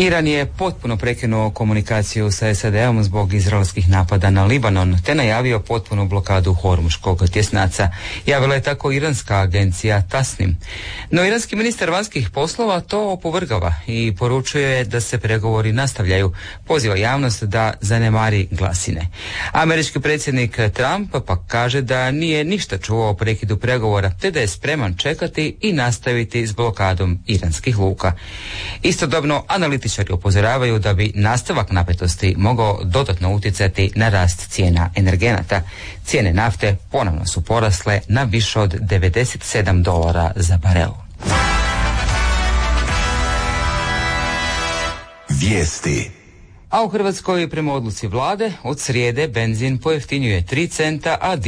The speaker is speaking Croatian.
Iran je potpuno prekinuo komunikaciju sa SAD-om zbog izraelskih napada na Libanon, te najavio potpunu blokadu Hormuškog tjesnaca. Javila je tako iranska agencija Tasnim. No iranski ministar vanjskih poslova to opovrgava i poručuje da se pregovori nastavljaju. Poziva javnost da zanemari glasine. Američki predsjednik Trump pak kaže da nije ništa čuo o prekidu pregovora, te da je spreman čekati i nastaviti s blokadom iranskih luka. Istodobno, analitičari upozoravaju da bi nastavak napetosti mogao dodatno utjecati na rast cijena energenata. Cijene nafte ponovno su porasle na više od $97 za barel. Vijesti. A u Hrvatskoj prema odluci vlade od srijede benzin pojeftinjuje 3 centa, a